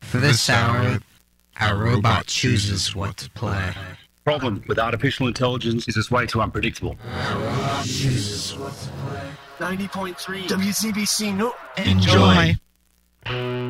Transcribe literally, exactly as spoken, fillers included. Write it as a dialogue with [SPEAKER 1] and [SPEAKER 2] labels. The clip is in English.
[SPEAKER 1] For this hour, our robot chooses what to play.
[SPEAKER 2] Problem with artificial intelligence is it's way too unpredictable.
[SPEAKER 1] Our robot chooses what to play.
[SPEAKER 3] ninety point three W C B C, no.
[SPEAKER 1] Enjoy.